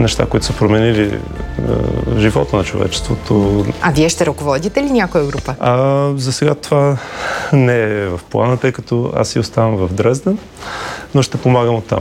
неща, които са променили живота на човечеството. А вие ще ръководите ли някоя група? За сега това не е в плана, тъй като аз си оставам в Дрезден, но ще помагам оттам.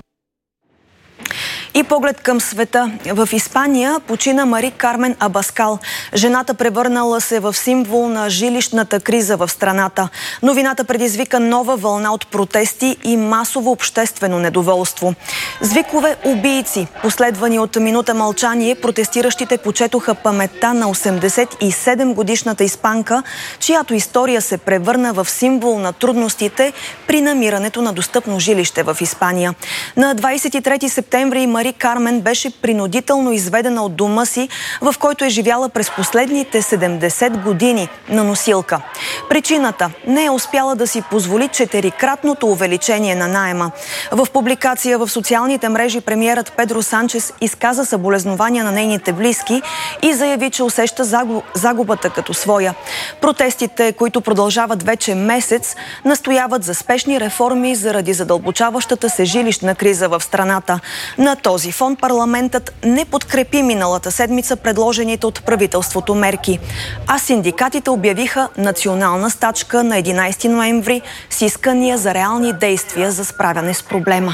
И поглед към света. В Испания почина Мари Кармен Абаскал. Жената превърнала се в символ на жилищната криза в страната. Новината предизвика нова вълна от протести и масово обществено недоволство. С викове убийци, последвани от минута мълчание, протестиращите почетоха паметта на 87-годишната испанка, чиято история се превърна в символ на трудностите при намирането на достъпно жилище в Испания. На 23 септември Мари Кармен беше принудително изведена от дома си, в който е живяла през последните 70 години на носилка. Причината – не е успяла да си позволи 4-кратното увеличение на наема. В публикация в социалните мрежи премиерът Педро Санчес изказа съболезнования на нейните близки и заяви, че усеща загубата като своя. Протестите, които продължават вече месец, настояват за спешни реформи заради задълбочаващата се жилищна криза в страната. На този фон парламентът не подкрепи миналата седмица предложените от правителството мерки, а синдикатите обявиха национална стачка на 11 ноември с искания за реални действия за справяне с проблема.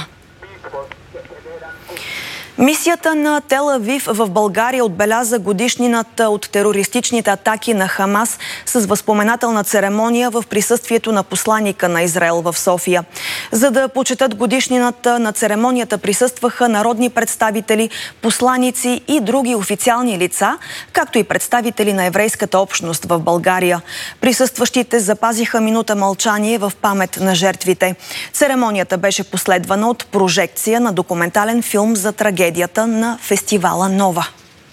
Мисията на Тел Авив в България отбеляза годишнината от терористичните атаки на Хамас с възпоменателна церемония в присъствието на посланика на Израел в София. За да почетат годишнината на церемонията присъстваха народни представители, посланици и други официални лица, както и представители на еврейската общност в България. Присъстващите запазиха минута мълчание в памет на жертвите. Церемонията беше последвана от прожекция на документален филм за трагедията на фестивала Нова.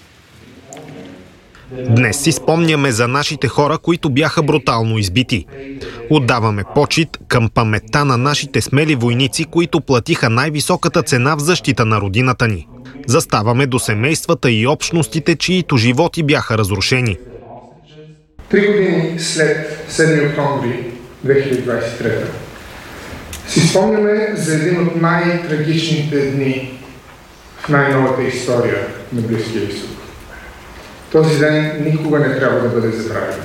Днес си спомняме за нашите хора, които бяха брутално избити. Отдаваме почит към паметта на нашите смели войници, които платиха най-високата цена в защита на родината ни. Заставаме до семействата и общностите, чиито животи бяха разрушени. 3 години след 7 октомври 2023 си спомняме за един от най-трагичните дни в най-новата история на Близкия изток. Този ден никога не трябва да бъде забравен.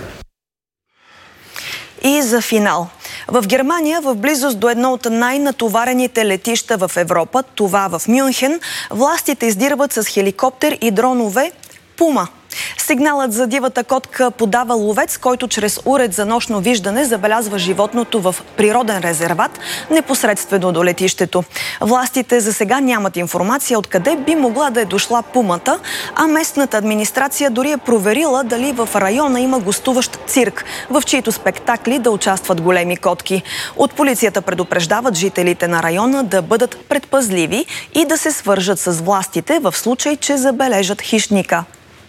И за финал. В Германия, в близост до едно от най-натоварените летища в Европа, това в Мюнхен, властите издирват с хеликоптер и дронове пума. Сигналът за дивата котка подава ловец, който чрез уред за нощно виждане забелязва животното в природен резерват, непосредствено до летището. Властите за сега нямат информация откъде би могла да е дошла пумата, а местната администрация дори е проверила дали в района има гостуващ цирк, в чието спектакли да участват големи котки. От полицията предупреждават жителите на района да бъдат предпазливи и да се свържат с властите в случай, че забележат хищника.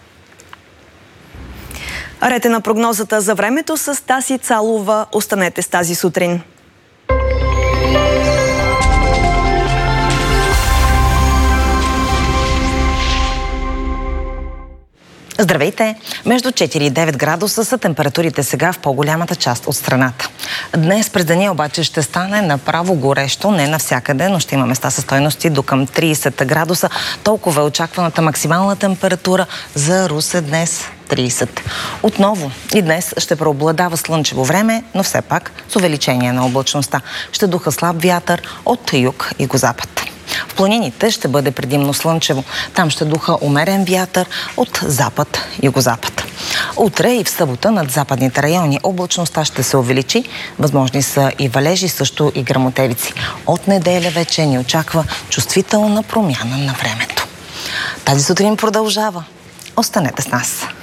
Ред е на прогнозата за времето с Таси Цалова. Останете с тази сутрин. Здравейте! Между 4 и 9 градуса са температурите сега в по-голямата част от страната. Днес през деня обаче ще стане направо горещо, не навсякъде, но ще има места със стойности до към 30 градуса. Толкова е очакваната максимална температура за Русе днес. 30. Отново и днес ще преобладава слънчево време, но все пак с увеличение на облачността. Ще духа слаб вятър от юг и югозапад. В планините ще бъде предимно слънчево. Там ще духа умерен вятър от запад-югозапад. Утре и в събота над западните райони облачността ще се увеличи. Възможни са и валежи, също и гръмотевици. От неделя вече ни очаква чувствителна промяна на времето. Тази сутрин продължава. Останете с нас.